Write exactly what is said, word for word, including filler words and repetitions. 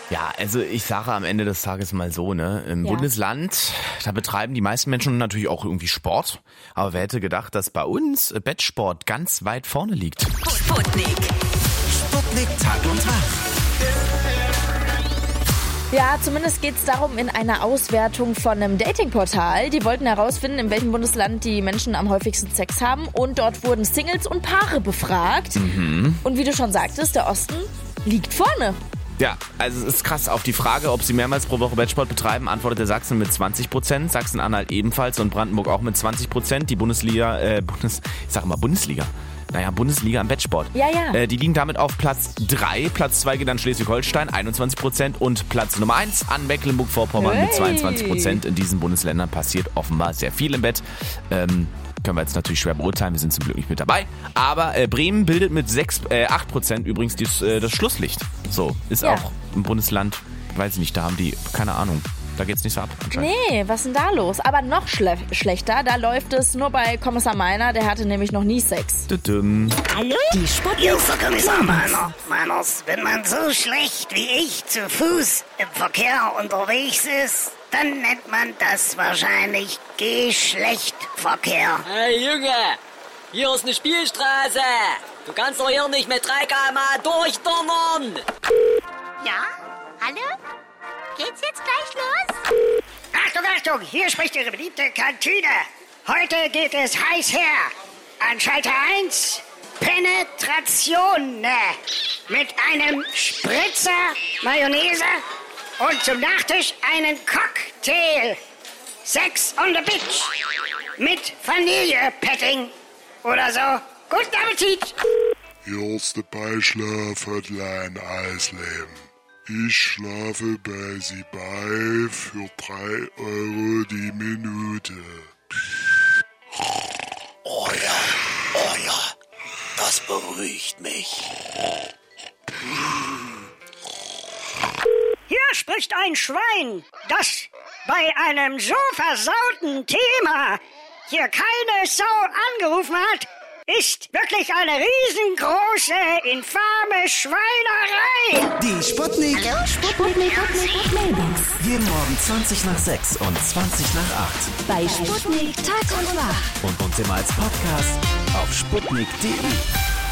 Ja, also ich sage am Ende des Tages mal so, ne, im Ja. Bundesland, da betreiben die meisten Menschen natürlich auch irgendwie Sport. Aber wer hätte gedacht, dass bei uns Bettsport ganz weit vorne liegt? Sputnik. Sputnik Tag und Tag. Ja, zumindest geht es darum in einer Auswertung von einem Datingportal. Die wollten herausfinden, in welchem Bundesland die Menschen am häufigsten Sex haben. Und dort wurden Singles und Paare befragt. Mhm. Und wie du schon sagtest, der Osten liegt vorne. Ja, also es ist krass. Auf die Frage, ob sie mehrmals pro Woche Bettsport betreiben, antwortete Sachsen mit zwanzig Prozent, Sachsen-Anhalt ebenfalls und Brandenburg auch mit zwanzig Prozent. Die Bundesliga, äh, Bundes, ich sag mal Bundesliga. Naja, Bundesliga am Bettsport. Ja, ja. Äh, die liegen damit auf Platz drei. Platz zwei geht an Schleswig-Holstein, einundzwanzig Prozent. Und Platz Nummer eins an Mecklenburg-Vorpommern Hey. mit zweiundzwanzig Prozent. In diesen Bundesländern passiert offenbar sehr viel im Bett. Ähm, können wir jetzt natürlich schwer beurteilen, wir sind zum Glück nicht mit dabei. Aber äh, Bremen bildet mit sechs, äh, acht Prozent übrigens dies, äh, das Schlusslicht. So, ist Ja. auch ein Bundesland, weiß ich nicht, da haben die, keine Ahnung. Da geht's nicht so ab anscheinend. Nee, was ist denn da los? Aber noch schle schlechter, da läuft es nur bei Kommissar Meiner, der hatte nämlich noch nie Sex. Tütüm. Hallo? Die Sputnik. Hier ist der Kommissar Meiner. Meiners, wenn man so schlecht wie ich zu Fuß im Verkehr unterwegs ist, dann nennt man das wahrscheinlich Geschlechtverkehr. Hey Junge, hier ist eine Spielstraße. Du kannst doch hier nicht mit drei Kilometer pro Stunde durchdonnern. Ja? Hallo? Geht's jetzt gleich los? Achtung, Achtung, hier spricht Ihre beliebte Kantine. Heute geht es heiß her. An Schalter eins, Penetration mit einem Spritzer Mayonnaise und zum Nachtisch einen Cocktail. Sex on the Beach mit Vanille-Petting oder so. Guten Appetit! Hier ist der Beischlaf-Hotline Eisleben. Ich schlafe bei Sie bei für drei Euro die Minute. Oh ja, oh ja, das beruhigt mich. Hier spricht ein Schwein, das bei einem so versauten Thema hier keine Sau angerufen hat, ist wirklich eine riesengroße, infame Schweinerei. Die Sputnik. Hallo? Sputnik. Sputnik. Mailbox. Jeden Morgen zwanzig nach sechs und zwanzig nach acht. Bei Sputnik Tag und Wach. Und uns immer als Podcast auf sputnik punkt de.